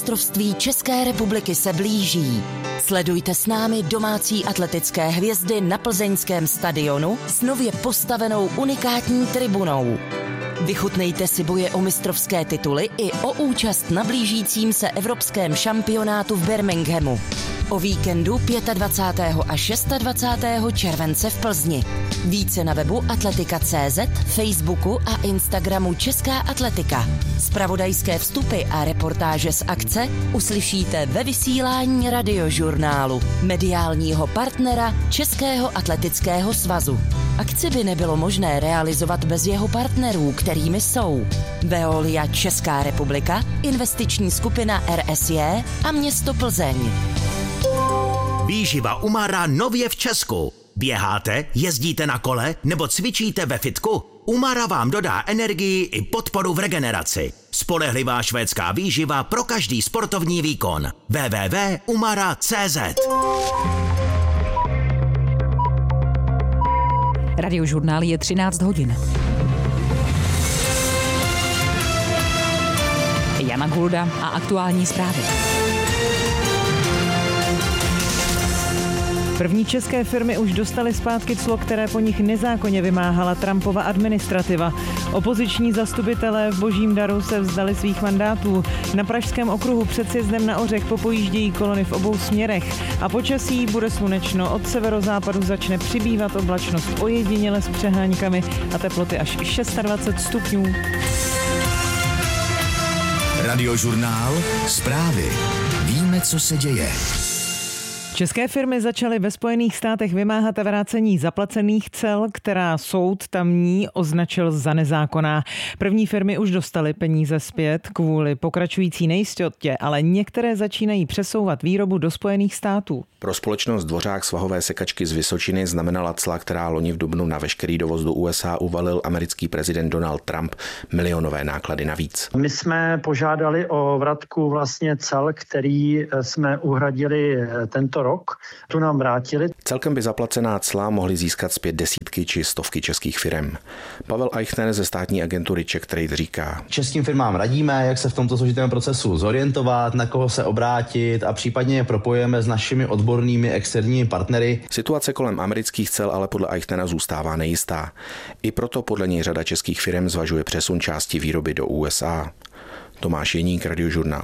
Mistrovství České republiky se blíží. Sledujte s námi domácí atletické hvězdy na plzeňském stadionu s nově postavenou unikátní tribunou. Vychutnejte si boje o mistrovské tituly i o účast na blížícím se evropském šampionátu v Birminghamu. O víkendu 25. a 26. července v Plzni. Více na webu atletika.cz, Facebooku a Instagramu Česká atletika. Zpravodajské vstupy a reportáže z akce uslyšíte ve vysílání Radiožurnálu, mediálního partnera Českého atletického svazu. Akci by nebylo možné realizovat bez jeho partnerů, kterými jsou Veolia Česká republika, investiční skupina RSJ a město Plzeň. Výživa Umara nově v Česku. Běháte, jezdíte na kole nebo cvičíte ve fitku? Umara vám dodá energii i podporu v regeneraci. Spolehlivá švédská výživa pro každý sportovní výkon. www.umara.cz. Radiožurnál je 13 hodin. Jana Gulda a aktuální zprávy. První české firmy už dostaly zpátky clo, které po nich nezákonně vymáhala Trumpova administrativa. Opoziční zastupitelé v Božím Daru se vzdali svých mandátů. Na Pražském okruhu před sjezdem na Ořech popojíždějí kolony v obou směrech. A počasí bude slunečno. Od severozápadu začne přibývat oblačnost ojediněle s přeháňkami a teploty až 26 stupňů. Radiožurnál. Zprávy. Víme, co se děje. České firmy začaly ve Spojených státech vymáhat vrácení zaplacených cel, která soud tamní označil za nezákonná. První firmy už dostaly peníze zpět kvůli pokračující nejistotě, ale některé začínají přesouvat výrobu do Spojených států. Pro společnost Dvořák svahové sekačky z Vysočiny znamenala cla, která loni v dubnu na veškerý dovoz do USA uvalil americký prezident Donald Trump, milionové náklady navíc. My jsme požádali o vratku vlastně cel, který jsme uhradili tento rok. Tu nám vrátili. Celkem by zaplacená cla mohly získat zpět desítky či stovky českých firem. Pavel Eichner ze státní agentury Czech Trade říká: Českým firmám radíme, jak se v tomto složitém procesu zorientovat, na koho se obrátit a případně je propojujeme s našimi odbornými externími partnery. Situace kolem amerických cel ale podle Eichnera zůstává nejistá. I proto podle něj řada českých firem zvažuje přesun části výroby do USA. Tomáš Jeník, Radiožurnál.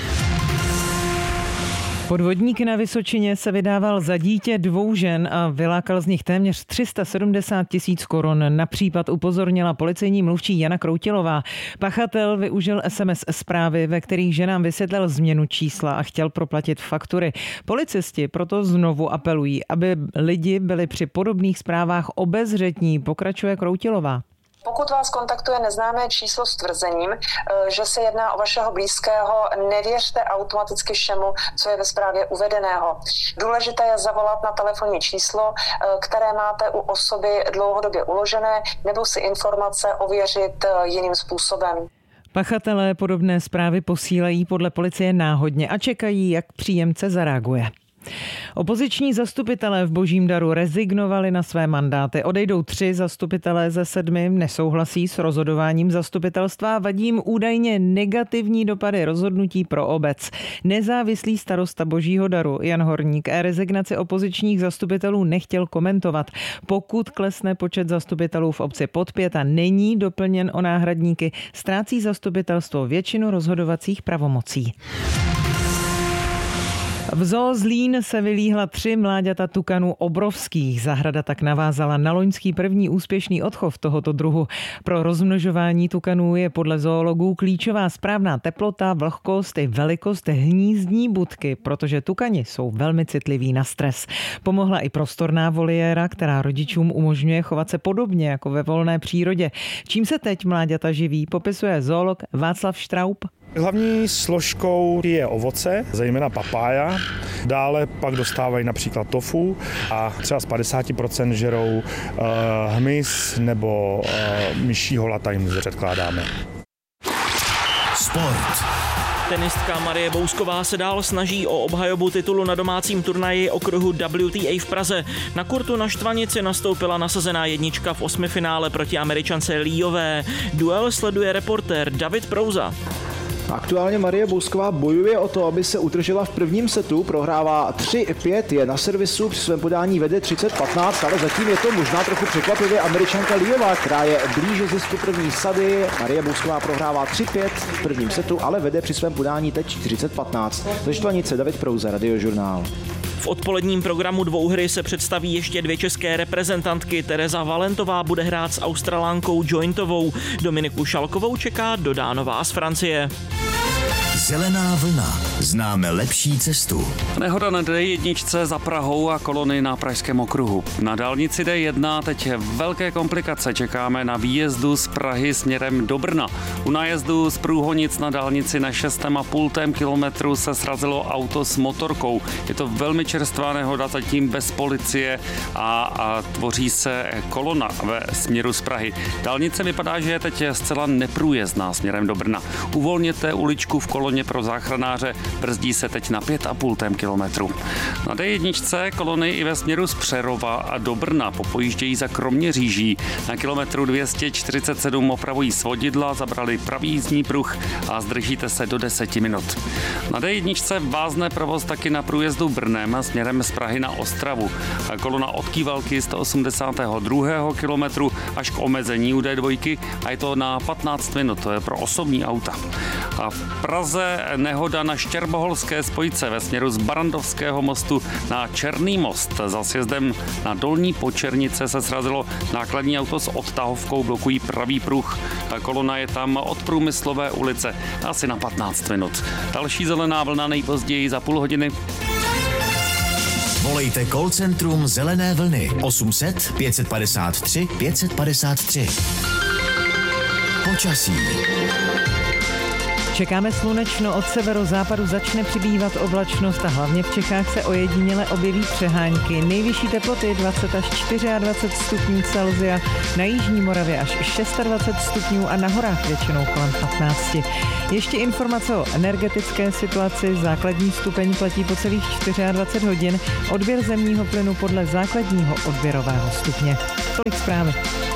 Podvodník na Vysočině se vydával za dítě 2 žen a vylákal z nich téměř 370 000 korun. Na případ upozornila policejní mluvčí Jana Kroutilová. Pachatel využil SMS zprávy, ve kterých ženám vysvětlil změnu čísla a chtěl proplatit faktury. Policisti proto znovu apelují, aby lidi byli při podobných zprávách obezřetní, pokračuje Kroutilová. Pokud vás kontaktuje neznámé číslo s tvrzením, že se jedná o vašeho blízkého, nevěřte automaticky všemu, co je ve zprávě uvedeného. Důležité je zavolat na telefonní číslo, které máte u osoby dlouhodobě uložené, nebo si informace ověřit jiným způsobem. Pachatelé podobné zprávy posílají podle policie náhodně a čekají, jak příjemce zareaguje. Opoziční zastupitelé v Božím Daru rezignovali na své mandáty. Odejdou 3 zastupitelé ze 7, nesouhlasí s rozhodováním zastupitelstva, vadí jim údajně negativní dopady rozhodnutí pro obec. Nezávislý starosta Božího Daru Jan Horník rezignaci opozičních zastupitelů nechtěl komentovat. Pokud klesne počet zastupitelů v obci pod 5 a není doplněn o náhradníky, ztrácí zastupitelstvo většinu rozhodovacích pravomocí. V zoo Zlín se vylíhla 3 mláďata tukanů obrovských. Zahrada tak navázala na loňský první úspěšný odchov tohoto druhu. Pro rozmnožování tukanů je podle zoologů klíčová správná teplota, vlhkost i velikost hnízdní budky, protože tukani jsou velmi citliví na stres. Pomohla i prostorná voliéra, která rodičům umožňuje chovat se podobně jako ve volné přírodě. Čím se teď mláďata živí, popisuje zoolog Václav Štraub. Hlavní složkou je ovoce, zejména papája. Dále pak dostávají například tofu a třeba z 50% žerou hmyz nebo myšího lata jim předkládáme. Sport. Tenistka Marie Bousková se dál snaží o obhajobu titulu na domácím turnaji okruhu WTA v Praze. Na kurtu na Štvanici nastoupila nasazená jednička v 8finále proti Američance Líové. Duel sleduje reportér David Prouza. Aktuálně Marie Bousková bojuje o to, aby se udržela v prvním setu, prohrává 3-5, je na servisu, při svém podání vede 30-15, ale zatím je to možná trochu překvapivě Američanka Liová, která je blíže zisku první sady. Marie Bousková prohrává 3-5 v prvním setu, ale vede při svém podání teď 40-15. Ze Štvanice David Prouza, Radiožurnál. V odpoledním programu dvouhry se představí ještě 2 české reprezentantky. Tereza Valentová bude hrát s Australánkou Jointovou. Dominiku Šalkovou čeká Dodánová z Francie. Zelená vlna. Známe lepší cestu. Nehoda na D1 za Prahou a kolony na Pražském okruhu. Na dálnici D1 teď velké komplikace. Čekáme na výjezdu z Prahy směrem do Brna. U nájezdu z Průhonic na dálnici na 6,5 kilometru se srazilo auto s motorkou. Je to velmi čerstvá nehoda, zatím bez policie a tvoří se kolona ve směru z Prahy. Dálnice vypadá, že je teď zcela neprůjezdná směrem do Brna. Uvolněte uličku v koloně pro záchranáře, brzdí se teď na 5,5 kilometru. Na D1 kolony i ve směru z Přerova a do Brna popojíždějí za Kroměříží. Na kilometru 247 opravují svodidla, zabrali pravý jízdní pruh a zdržíte se do 10 minut. Na D1 vázne provoz taky na průjezdu Brnem směrem z Prahy na Ostravu. Kolona od Kývalky 182. kilometru až k omezení u D2 a je to na 15 minut, to je pro osobní auta. A v Praze nehoda na Štěrboholské spojce ve směru z Barandovského mostu na Černý most. Za sjezdem na Dolní Počernice se srazilo nákladní auto s odtahovkou, blokují pravý pruh. Kolona je tam od Průmyslové ulice asi na 15 minut. Další zelená vlna nejpozději za půl hodiny. Volejte call centrum Zelené vlny 800 553 553. Počasí. Čekáme slunečno, od severozápadu začne přibývat oblačnost a hlavně v Čechách se ojediněle objeví přehánky. Nejvyšší teploty 20 až 24 stupňů Celsia, na jižní Moravě až 26 stupňů a na horách většinou kolem 15. Ještě informace o energetické situaci. Základní stupeň platí po celých 24 hodin, odběr zemního plynu podle základního odběrového stupně. Tolik zprávy.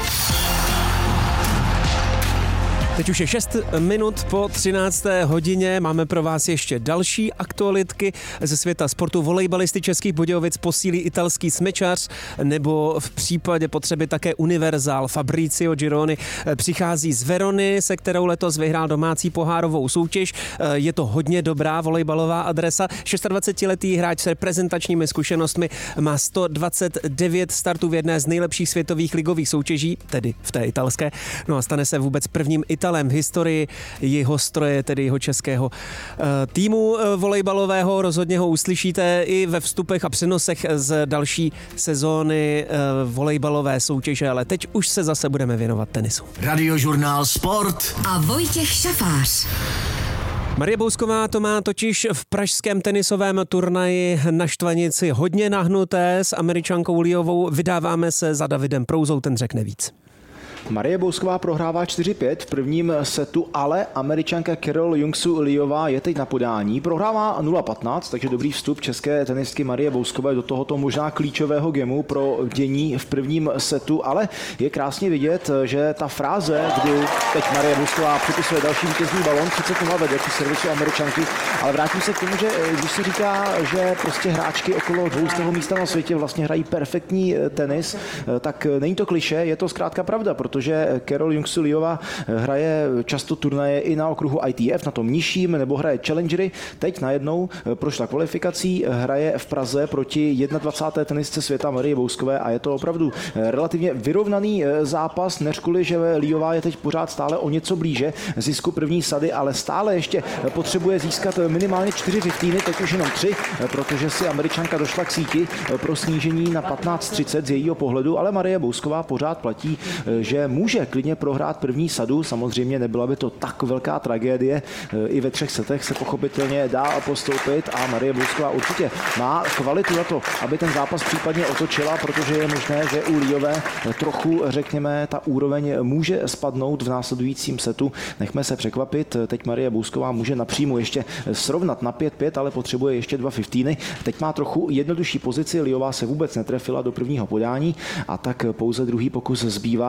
Teď už je 6 minut po 13. hodině. Máme pro vás ještě další aktualitky ze světa sportu. Volejbalisty Českých Budějovic posílí italský smečař, nebo v případě potřeby také univerzál Fabrizio Gironi přichází z Verony, se kterou letos vyhrál domácí pohárovou soutěž. Je to hodně dobrá volejbalová adresa. 26letý hráč s reprezentačními zkušenostmi má 129 startů v jedné z nejlepších světových ligových soutěží, tedy v té italské. No a stane se vůbec prvním Italem v historii jeho stroje, tedy jeho českého týmu volejbalového. Rozhodně ho uslyšíte i ve vstupech a přenosech z další sezóny volejbalové soutěže, ale teď už se zase budeme věnovat tenisu. Radiožurnál Sport a Vojtěch Šafář. Marie Bousková to má totiž v pražském tenisovém turnaji na Štvanici hodně nahnuté. S Američankou Liovou vydáváme se za Davidem Prouzou, ten řekne víc. Marie Bousková prohrává 4-5 v prvním setu, ale Američanka Carol Jungsu-Liová je teď na podání. Prohrává 0-15, takže dobrý vstup české tenistky Marie Bouskové do tohoto možná klíčového gemu pro dění v prvním setu, ale je krásně vidět, že ta fráze, kdy teď Marie Bousková připisuje další vítězný balon, 30-0 vede při servisu Američanky, ale vrátím se k tomu, že když se říká, že prostě hráčky okolo 200. místa na světě vlastně hrají perfektní tenis, tak není to klišé, je to zkrátka pravda, protože Carol Jungsu-Liová hraje často turnaje i na okruhu ITF, na tom nižším, nebo hraje challengery. Teď najednou prošla kvalifikací, hraje v Praze proti 21. tenistce světa Marie Bouskové a je to opravdu relativně vyrovnaný zápas, neřkuli, že Liová je teď pořád stále o něco blíže zisku první sady, ale stále ještě potřebuje získat minimálně 4 fiftiny, teď už jenom 3, protože si Američanka došla k síti pro snížení na 15:30 z jejího pohledu, ale Marie Bousková pořád platí, že může klidně prohrát první sadu, samozřejmě nebyla by to tak velká tragédie, i ve 3 setech se pochopitelně dá postoupit a Marie Bousková určitě má kvalitu na to, aby ten zápas případně otočila, protože je možné, že u Liové trochu, řekněme, ta úroveň může spadnout v následujícím setu. Nechme se překvapit, teď Marie Bousková může napřímo ještě srovnat na 5-5, ale potřebuje ještě 2 fiftiny. Teď má trochu jednodušší pozici, Liová se vůbec netrefila do prvního podání a tak pouze druhý pokus zbývá americké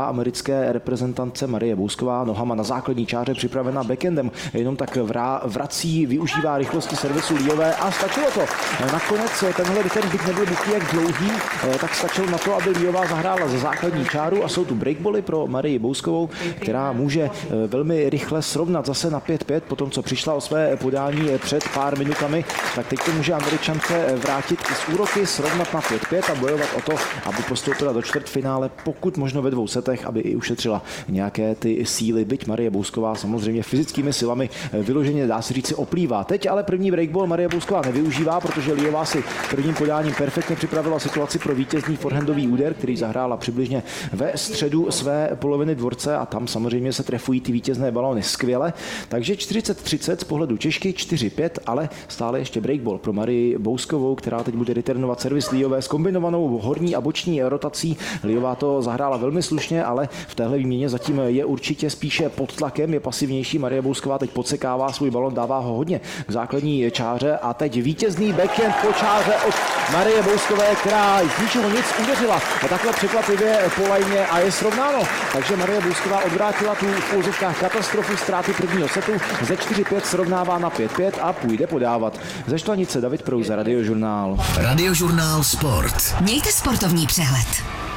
české reprezentantce Marie Bousková nohama na základní čáře připravená backendem. Jenom tak vrací, využívá rychlosti servisu Líové a stačilo to. Nakonec tenhle weekend, byť nebyl bůh jak dlouhý, tak stačilo na to, aby Líová zahrála za základní čáru a jsou tu breakbally pro Marii Bouskovou, která může velmi rychle srovnat zase na 5-5, potom co přišla o své podání před pár minutami, tak teď to může Američance vrátit i z úroky, srovnat na 5-5 a bojovat o to, aby postoupila do čtvrtfinále, pokud možno ve 2 setech, aby i ušetřila nějaké ty síly, byť Marie Bousková samozřejmě fyzickými silami vyloženě, dá se říci, oplývá. Teď ale první breakball Marie Bousková nevyužívá, protože Líová si prvním podáním perfektně připravila situaci pro vítězný forehandový úder, který zahrála přibližně ve středu své poloviny dvorce a tam samozřejmě se trefují ty vítězné balóny skvěle. Takže 40-30 z pohledu Češky, 4-5, ale stále ještě breakball pro Marii Bouskovou, která teď bude returnovat servis Líové s kombinovanou horní a boční rotací. Líová to zahrála velmi slušně, ale v téhle výměně zatím je určitě spíše pod tlakem, je pasivnější. Marie Bousková teď podsekává svůj balon, dává ho hodně k základní čáře a teď vítězný backhand po čáře od Marie Bouskové, která z ničeho nic udeřila a takhle překvapivě po lajně a je srovnáno. Takže Marie Bousková odvrátila tu v úzovkách katastrofu ztráty prvního setu, ze 4-5 srovnává na 5-5 a půjde podávat. Ze Štvanice David Prouza, Radiožurnál. Radiožurnál Sport. Mějte sportovní přehled.